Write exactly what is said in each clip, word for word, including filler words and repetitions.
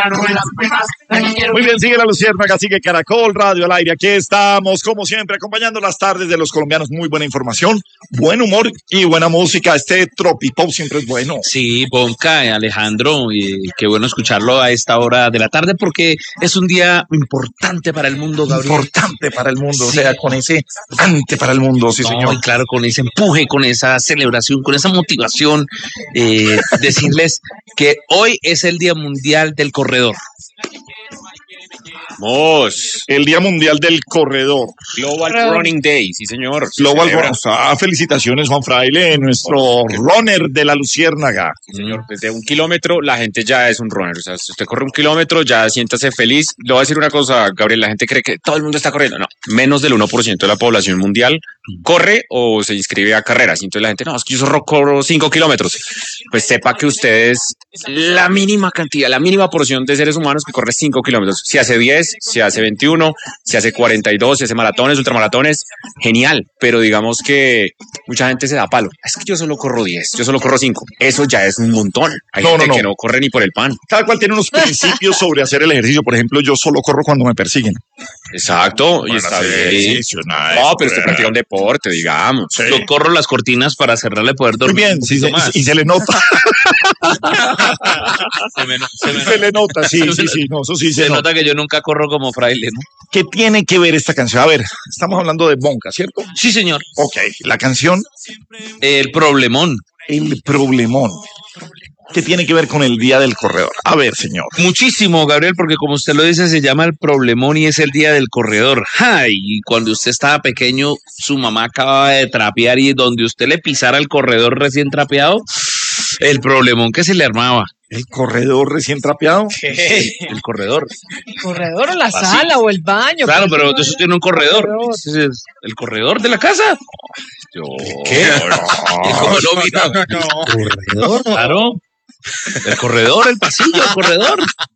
Muy bien, sigue la Luciérnaga, sigue Caracol Radio al aire. Aquí estamos, como siempre, acompañando las tardes de los colombianos. Muy buena información, buen humor y buena música. Este tropipop siempre es bueno. Sí, Bonca, Alejandro, y qué bueno escucharlo a esta hora de la tarde porque es un día importante para el mundo, Gabriel. Importante para el mundo, sí. O sea, con ese importante para el mundo, sí, no, señor. Claro, con ese empuje, con esa celebración, con esa motivación, eh, decirles que hoy es el Día Mundial del Corredor. Vamos. El Día Mundial del Corredor. Global Corredor. Running Day, sí señor. Global Running. Ah, felicitaciones, Juan Fraile, nuestro runner de la Luciérnaga. Sí, señor, desde un kilómetro la gente ya es un runner. O sea, si usted corre un kilómetro, ya siéntase feliz. Le voy a decir una cosa, Gabriel, la gente cree que todo el mundo está corriendo. No, menos del uno por ciento de la población mundial corre o se inscribe a carreras. Entonces la gente, no, es que yo solo corro cinco kilómetros. Pues sepa que usted es la mínima cantidad, la mínima porción de seres humanos que corre cinco kilómetros. Si hace diez, si hace veintiuno, si hace cuarenta y dos, si hace maratones, ultramaratones, genial. Pero digamos que mucha gente se da palo. Es que yo solo corro diez, yo solo corro cinco. Eso ya es un montón. Hay no, gente no, no. que no corre ni por el pan. Cada cual tiene unos principios sobre hacer el ejercicio. Por ejemplo, yo solo corro cuando me persiguen. Exacto. Y está bien. No, pero usted practica un deporte, digamos. Sí. Yo corro las cortinas para cerrarle poder dormir. Muy bien, sí, se, y se le nota. se, me, se, me, se le nota, sí, sí, sí. No, eso sí se, se nota. nota que yo nunca corro como Fraile, ¿no? ¿Qué tiene que ver esta canción? A ver, estamos hablando de Bonca, ¿cierto? Sí, señor. Ok, la canción. El problemón. El problemón. ¿Qué tiene que ver con el Día del Corredor? A ver, señor. Muchísimo, Gabriel, porque como usted lo dice, se llama el problemón y es el Día del Corredor. ¡Ay! Y cuando usted estaba pequeño, su mamá acababa de trapear y donde usted le pisara el corredor recién trapeado, el problemón que se le armaba. ¿El corredor recién trapeado? ¿Qué? El corredor. ¿El corredor o la Así. sala o el baño? Claro, pero eso tiene un corredor. corredor. Ese es el corredor de la casa. Yo... ¿Qué? No, ¿Cómo no, mira? No. ¿Corredor? Claro. El corredor, el pasillo, el corredor.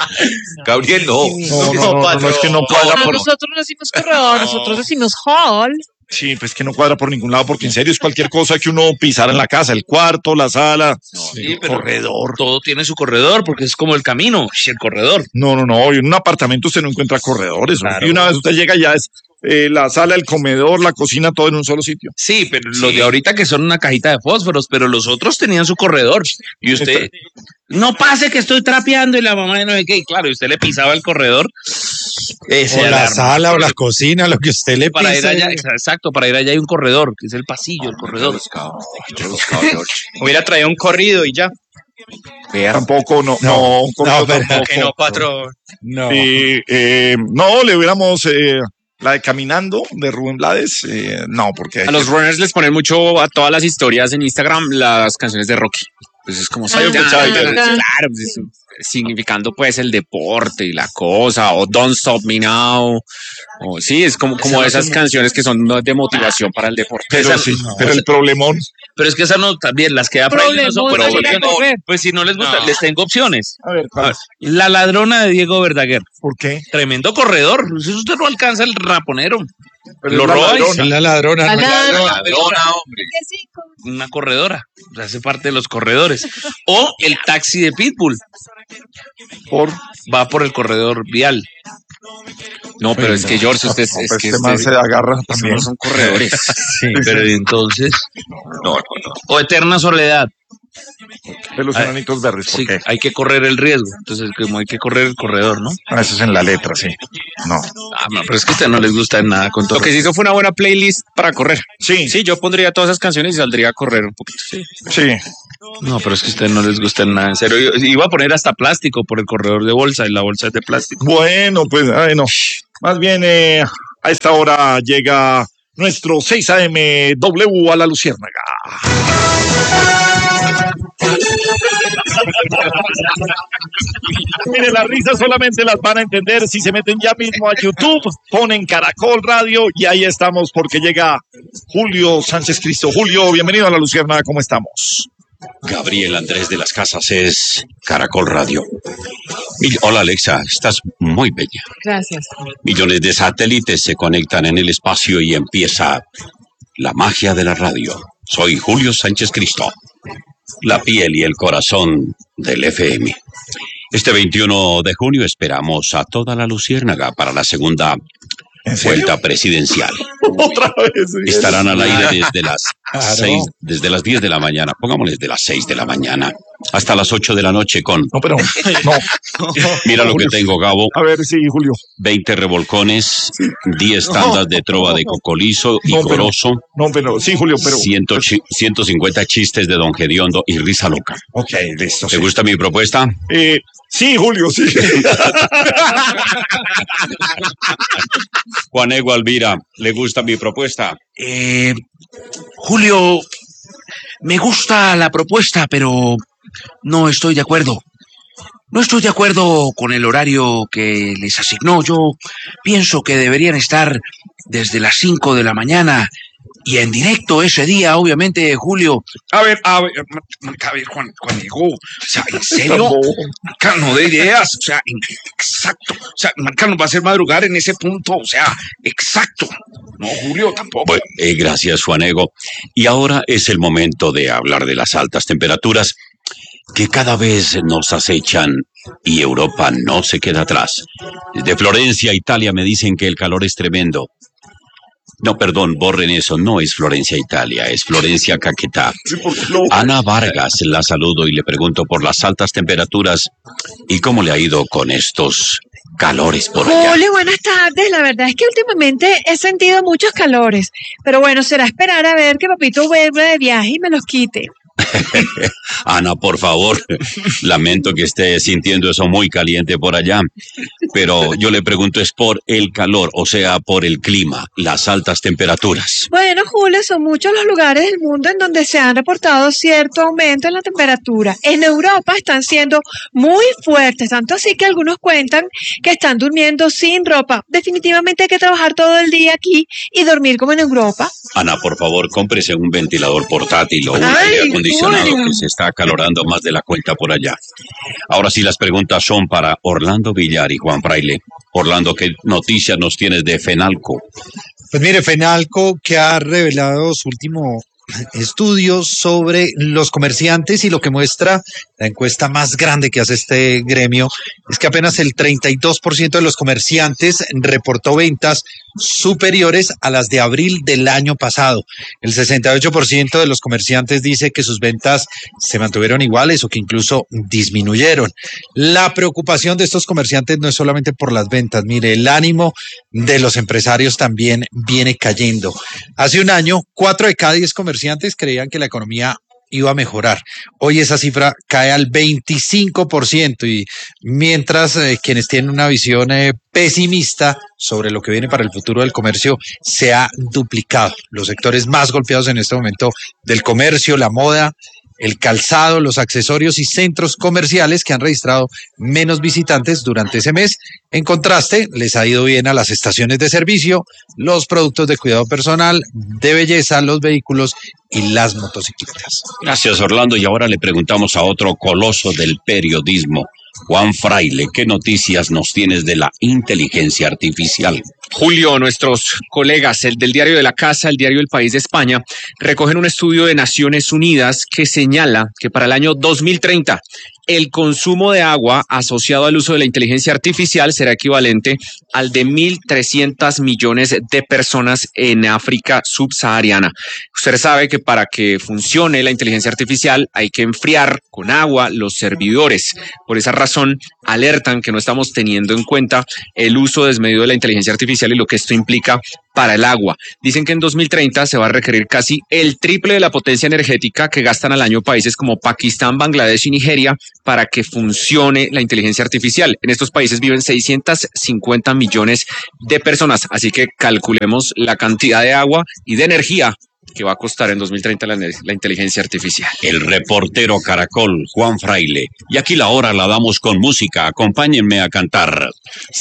Gabriel, no. No, no, no, no, no es que no cuadra por... Nosotros no decimos corredor, nosotros decimos hall. Sí, pues que no cuadra por ningún lado, porque en serio es cualquier cosa que uno pisara en la casa, el cuarto, la sala, sí, el pero corredor. Todo tiene su corredor, porque es como el camino, el corredor. No, no, no, en un apartamento usted no encuentra corredores, claro. Y una vez usted llega ya es eh, la sala, el comedor, la cocina, todo en un solo sitio. Sí, pero sí. Los de ahorita que son una cajita de fósforos, pero los otros tenían su corredor. Y usted, Entonces, no pase que estoy trapeando y la mamá no sé qué, y claro, y usted le pisaba el corredor. Ese o la alarma. Sala o la cocina, lo que usted le para pisa. Ir allá, exacto, para ir allá hay un corredor, que es el pasillo, el corredor. Buscado, buscado, hubiera traído un corrido y ya. Vea. Tampoco, no, no, no, no, pero tampoco. Que no, patrón. No. Eh, eh, no, le hubiéramos eh, la de Caminando de Rubén Blades, eh, no, porque... A los runners les ponen mucho a todas las historias en Instagram las canciones de Rocky. Pues es como... Ah, ya, ya, ya, claro, pues es, significando pues el deporte y la cosa, o Don't Stop Me Now, o sí, es como, como esas no canciones que son de motivación para el deporte. Pero, esa, sí, no, pero el problemón. Pero es que esas no, también las que da Fraile no son, pero pues si no les gusta, no. Les tengo opciones. A ver, a ver, La ladrona de Diego Verdaguer. ¿Por qué? Tremendo corredor, si usted no alcanza el raponero. Pero lo roba. Es la ladrona. La no ladrona, ladrona, ladrona, hombre. Una corredora, hace parte de los corredores. O el taxi de Pitbull. Por va por el corredor vial. No, pero es que George, usted no, es pues que este man se agarra también. No son corredores. Sí, pero entonces no, no, no. O Eterna Soledad. De los enanitos verdes, ¿por sí, qué? Hay que correr el riesgo. Entonces, como hay que correr el corredor, ¿no? Ah, eso es en la letra, sí. No. Ah, no, pero es que a usted no les gusta nada con todo. Lo que se hizo fue una buena playlist para correr. Sí. Sí, yo pondría todas esas canciones y saldría a correr un poquito. Sí. Sí. No, pero es que a ustedes no les gusta nada. En serio, iba a poner hasta plástico por el corredor de bolsa y la bolsa es de plástico. Bueno, pues, ay, no. Más bien, eh, a esta hora llega nuestro seis A M W a la Luciérnaga. Mire, las risas solamente las van a entender si se meten ya mismo a YouTube, ponen Caracol Radio y ahí estamos porque llega Julio Sánchez Cristo. Julio, bienvenido a la Luciérnaga, ¿cómo estamos? Gabriel Andrés de las Casas es Caracol Radio. Mil- Hola Alexa, estás muy bella. Gracias. Millones de satélites se conectan en el espacio y empieza la magia de la radio. Soy Julio Sánchez Cristo, la piel y el corazón del F M. Este veintiuno de junio esperamos a toda la Luciérnaga para la segunda vuelta presidencial. Otra vez. Sí. Estarán al aire desde las seis, desde las diez de la mañana, pongámosles de las seis de la mañana hasta las ocho de la noche con... No, pero no. Mira no, lo Julio. que tengo, Gabo. A ver, sí, Julio. veinte revolcones, diez tandas de trova de cocolizo y No, pero- corozo, No, pero sí, Julio, pero... ciento chi- ciento cincuenta chistes de Don Gediondo y risa loca. Ok, listo. ¿Te sí. gusta mi propuesta? Eh, sí, Julio, sí. Juanego Alvira, ¿le gusta mi propuesta? Eh, Julio, me gusta la propuesta, pero no estoy de acuerdo. No estoy de acuerdo con el horario que les asignó. Yo pienso que deberían estar desde las cinco de la mañana y en directo ese día, obviamente, Julio. A ver, a ver, a ver, Juan, Juan Diego, o sea, ¿en serio? Marca, no de ideas, o sea, en- exacto. O sea, Marca nos va a hacer madrugar en ese punto, o sea, exacto. No, Julio, tampoco. Bueno, eh, gracias, Juanego. Y ahora es el momento de hablar de las altas temperaturas que cada vez nos acechan y Europa no se queda atrás. Desde Florencia, Italia, me dicen que el calor es tremendo. No, perdón, borren eso, no es Florencia, Italia, es Florencia, Caquetá. Sí, porque no. Ana Vargas, la saludo y le pregunto por las altas temperaturas y cómo le ha ido con estos calores por allá. Julio, buenas tardes. La verdad es que últimamente he sentido muchos calores, pero bueno, será esperar a ver que papito vuelva de viaje y me los quite. Ana, por favor, lamento que esté sintiendo eso muy caliente por allá, pero yo le pregunto es por el calor, o sea, por el clima, las altas temperaturas. Bueno, Julio, son muchos los lugares del mundo en donde se han reportado cierto aumento en la temperatura. En Europa están siendo muy fuertes, tanto así que algunos cuentan que están durmiendo sin ropa. Definitivamente hay que trabajar todo el día aquí y dormir como en Europa. Ana, por favor, cómprese un ventilador portátil o un Ay, aire acondicionado Julio. que se está acalorando más de la cuenta por allá. Ahora sí, las preguntas son para Orlando Villar y Juan Fraile. Orlando, ¿qué noticias nos tienes de Fenalco? Pues mire, Fenalco, que ha revelado su último estudio sobre los comerciantes, y lo que muestra la encuesta más grande que hace este gremio es que apenas el treinta y dos por ciento de los comerciantes reportó ventas superiores a las de abril del año pasado. El sesenta y ocho por ciento de los comerciantes dice que sus ventas se mantuvieron iguales o que incluso disminuyeron. La preocupación de estos comerciantes no es solamente por las ventas, mire, el ánimo de los empresarios también viene cayendo. Hace un año, cuatro de cada diez comerciantes creían que la economía iba a mejorar. Hoy esa cifra cae al veinticinco por ciento, y mientras eh, quienes tienen una visión eh, pesimista sobre lo que viene para el futuro del comercio se ha duplicado. Los sectores más golpeados en este momento del comercio, la moda, el calzado, los accesorios y centros comerciales, que han registrado menos visitantes durante ese mes. En contraste, les ha ido bien a las estaciones de servicio, los productos de cuidado personal, de belleza, los vehículos y las motocicletas. Gracias, Orlando. Y ahora le preguntamos a otro coloso del periodismo, Juan Fraile, ¿qué noticias nos tienes de la inteligencia artificial? Julio, nuestros colegas, el del Diario de la Casa, el Diario del País de España, recogen un estudio de Naciones Unidas que señala que para el año dos mil treinta el consumo de agua asociado al uso de la inteligencia artificial será equivalente al de mil trescientos millones de personas en África subsahariana. Usted sabe que para que funcione la inteligencia artificial hay que enfriar con agua los servidores. Por esa razón, alertan que no estamos teniendo en cuenta el uso desmedido de la inteligencia artificial y lo que esto implica para el agua. Dicen que en dos mil treinta se va a requerir casi el triple de la potencia energética que gastan al año países como Pakistán, Bangladesh y Nigeria para que funcione la inteligencia artificial. En estos países viven seiscientos cincuenta millones de personas, así que calculemos la cantidad de agua y de energía que va a costar en dos mil treinta la, la inteligencia artificial. El reportero Caracol, Juan Fraile. Y aquí la hora la damos con música. Acompáñenme a cantar.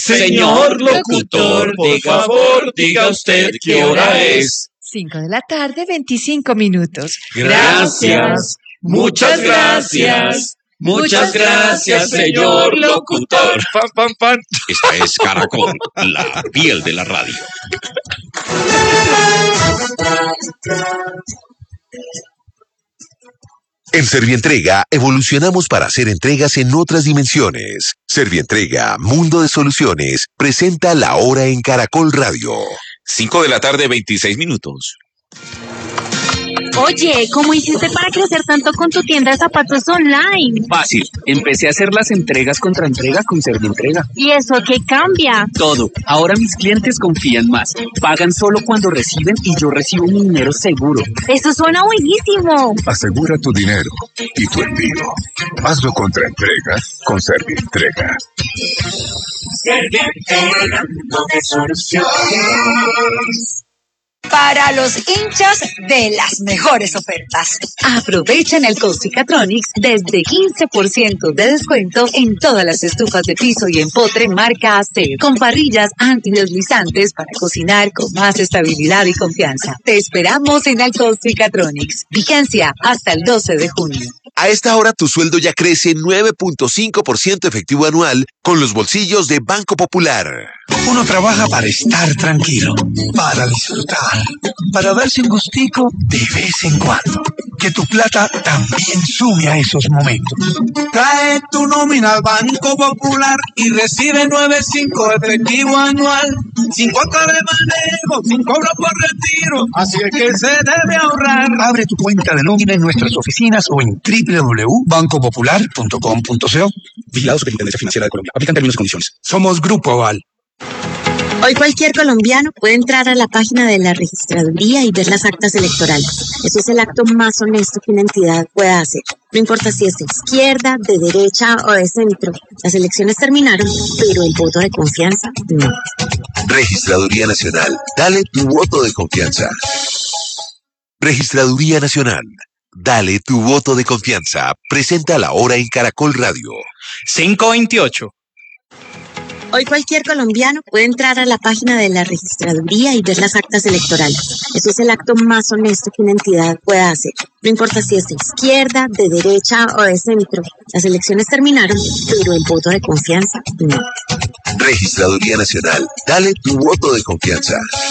Señor locutor, por favor, diga usted qué hora es. Cinco de la tarde, veinticinco minutos. Gracias, muchas gracias. Muchas gracias, señor locutor. Pan, pan, pan. Esta es Caracol, la piel de la radio. En Servientrega evolucionamos para hacer entregas en otras dimensiones. Servientrega, Mundo de Soluciones, presenta La Hora en Caracol Radio. cinco de la tarde, veintiséis minutos. Oye, ¿cómo hiciste para crecer tanto con tu tienda de zapatos online? Fácil. Empecé a hacer las entregas contra entrega con Servientrega. ¿Y eso qué cambia? Todo. Ahora mis clientes confían más. Pagan solo cuando reciben y yo recibo mi dinero seguro. ¡Eso suena buenísimo! Asegura tu dinero y tu envío. Hazlo contra entrega con Servientrega. Servientrega, Mundo de Soluciones. Para los hinchas de las mejores ofertas. Aprovechen el Costicatronics desde quince por ciento de descuento en todas las estufas de piso y empotre marca Acer, con parrillas antideslizantes para cocinar con más estabilidad y confianza. Te esperamos en el Costicatronics. Vigencia hasta el doce de junio. A esta hora tu sueldo ya crece nueve punto cinco por ciento efectivo anual con los bolsillos de Banco Popular. Uno trabaja para estar tranquilo, para disfrutar, para darse un gustico de vez en cuando. Que tu plata también sume a esos momentos. Trae tu nómina al Banco Popular y recibe nueve punto cinco efectivo anual. Sin cuota de manejo, sin cobro por retiro. Así es que se debe ahorrar. Abre tu cuenta de nómina en nuestras oficinas o en doble u doble u doble u punto banco popular punto com punto co. Vigilado Superintendencia Financiera de Colombia. Aplican términos y condiciones. Somos Grupo Aval. Hoy cualquier colombiano puede entrar a la página de la registraduría y ver las actas electorales. Eso es el acto más honesto que una entidad pueda hacer. No importa si es de izquierda, de derecha o de centro. Las elecciones terminaron, pero el voto de confianza no. Registraduría Nacional, dale tu voto de confianza. Registraduría Nacional, dale tu voto de confianza. Presenta La Hora en Caracol Radio. cinco veintiocho. Hoy cualquier colombiano puede entrar a la página de la registraduría y ver las actas electorales. Eso es el acto más honesto que una entidad pueda hacer. No importa si es de izquierda, de derecha o de centro. Las elecciones terminaron, pero el voto de confianza no. Registraduría Nacional, dale tu voto de confianza.